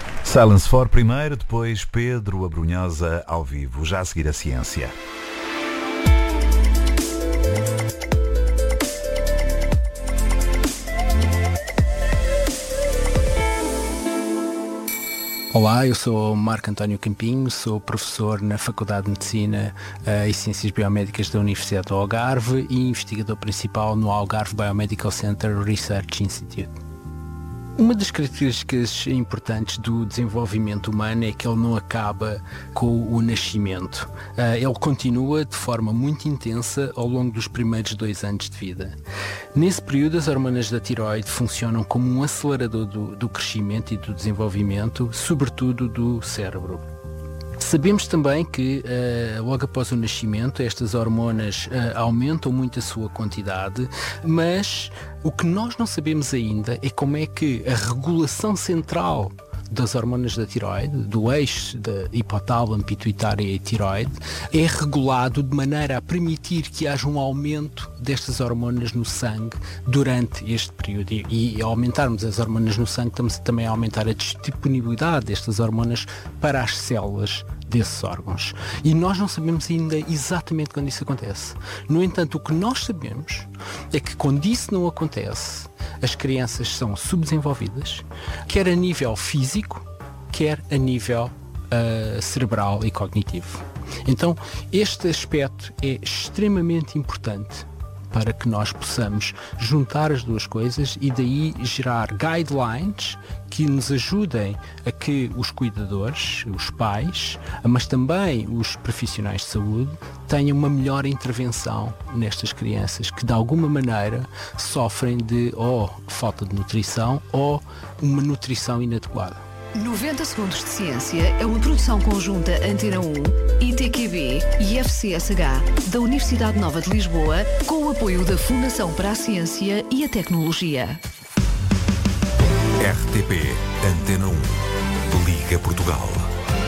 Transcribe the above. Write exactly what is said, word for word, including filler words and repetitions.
Silence for primeiro, depois Pedro Abrunhosa ao vivo, já a seguir a ciência. Olá, eu sou Marco António Campinho, sou professor na Faculdade de Medicina uh, e Ciências Biomédicas da Universidade do Algarve e investigador principal no Algarve Biomedical Center Research Institute. Uma das características importantes do desenvolvimento humano é que ele não acaba com o nascimento. Uh, ele continua de forma muito intensa ao longo dos primeiros dois anos de vida. Nesse período, as hormonas da tiroide funcionam como um acelerador do, do crescimento e do desenvolvimento, sobretudo do cérebro. Sabemos também que uh, logo após o nascimento estas hormonas uh, aumentam muito a sua quantidade, mas o que nós não sabemos ainda é como é que a regulação central das hormonas da tiroide, do eixo da hipotálamo, pituitária e tiroide, é regulado de maneira a permitir que haja um aumento destas hormonas no sangue durante este período. E, e ao aumentarmos as hormonas no sangue, estamos também a aumentar a disponibilidade destas hormonas para as células desses órgãos. E nós não sabemos ainda exatamente quando isso acontece. No entanto, o que nós sabemos é que quando isso não acontece, as crianças são subdesenvolvidas, quer a nível físico, quer a nível uh, cerebral e cognitivo. Então, este aspecto é extremamente importante para que nós possamos juntar as duas coisas e daí gerar guidelines que nos ajudem a que os cuidadores, os pais, mas também os profissionais de saúde tenham uma melhor intervenção nestas crianças que de alguma maneira sofrem de ou falta de nutrição ou uma nutrição inadequada. noventa segundos de ciência é uma produção conjunta Antena um, I T Q B e F C S H da Universidade Nova de Lisboa, com o apoio da Fundação para a Ciência e a Tecnologia. R T P Antena um. Liga Portugal.